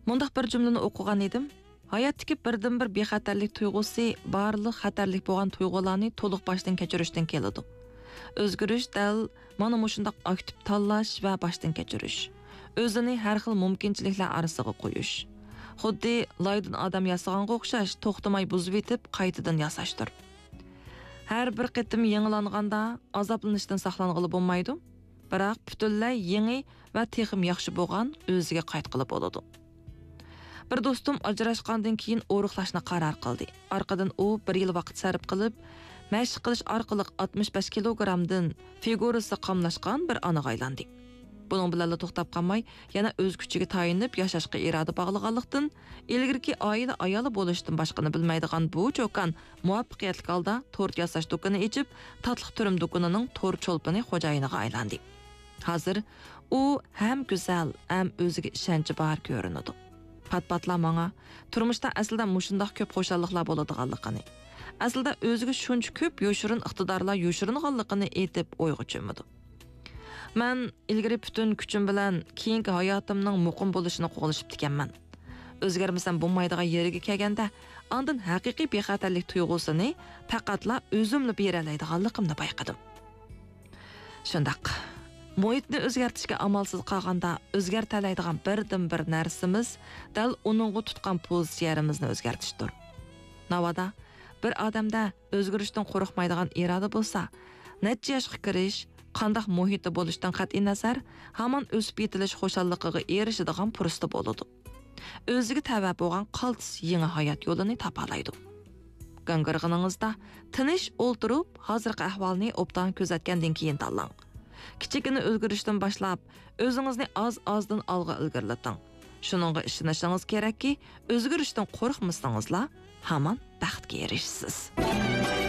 Mundaq bir cümleni o'qigan edim. Hayotdagi birdan-bir bexatarlik tuyg'usi barliq xatarlik bo'lgan tuyg'ularni to'liq boshdan kechirishdan keladi. O'zgarish dal mana mushundaq aktiv tanlash va boshdan kechirish. O'zini har xil mumkinchiliklar orasiga qo'yish. Xuddi loydan odam yasaganga o'xshash, to'xtamay buzib etib, qaytadan yasashdir. Har bir qitim yangilanganda azoblanishdan saqlang'ili bo'lmaydi, biroq butunlay yangi va texim yaxshi bo'lgan o'ziga qaytqilib bo'ladi. Bir do'stim ajrashgandan keyin o'riqlashni qaror qildi. Orqadan u 1 yil vaqt sarf qilib, mashq qilish orqali 65 kilogramdan figurasi qamlashgan bir onaga aylandi. Bunun bilan to'xtab qolmay, yana o'z kuchiga tayinib yashashga iroda bog'laganlikdan, ilgirki oila ayoli bo'lishdan boshqani bilmaydigan bu cho'kan muvaffaqiyatli holda tort yasash do'koni ichib, tatliq turim do'konining tort cho'lpini xo'jayiniga aylandi. Hozir u ham go'zal, ham o'ziga ishonchi bor ko'rinadi. Pat-patlar menga turmushda aslida mushundoq ko'p xo'shalliklar bo'ladiganligini, aslida o'ziga shuncha ko'p yoshirin iqtidorlar yoshiringanligini aytib o'yga cho'midi. Men ilgari butun kuchim bilan keyingi hayotimning muqim bo'lishini qo'g'lashib ekanman. O'zgarmasam bo'lmaydigan yeriga kelganda, ondan haqiqiy bexatarlik tuyg'usini faqatla o'zimni bera oladiganligimni bayqadim. Shundaq muhitni o'zgartirishga amalsiz qolganda o'zgartiradigan birdan-bir narsamiz dal uningga tutgan pozitsiyamizni o'zgartirishdir. Navada bir odamda o'zgarishdan qo'rqmaydigan iroda bo'lsa, necha yoshga kirish, qandaq muhitda bo'lishdan qat'iy nazar, hamon o'sib yetilish xo'shalligiga erishadigan fursat bo'ladi. O'ziga tava bo'lgan qaltis yangi hayot yo'lini topalaydi. Gangirg'iningizda tinish o'ltirib, hozirgi ahvolni obdan kuzatgandan keyin tanlang. Kichikini o'zgarishdan boshlab, o'zingizni az-azdan olg'a ilgarilating. Shuningga ishonishingiz kerakki, o'zgarishdan qo'rqmasangizlar, hamon baxtga erishasiz.